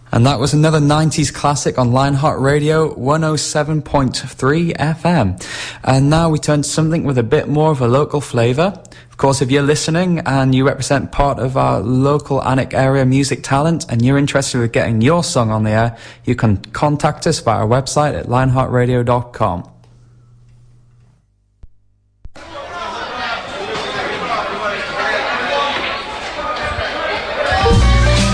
And that was another 90s classic on Lionheart Radio 107.3 FM. And now we turn to something with a bit more of a local flavour. Of course, if you're listening and you represent part of our local Alnwick area music talent and you're interested in getting your song on the air, you can contact us via our website at lionheartradio.com.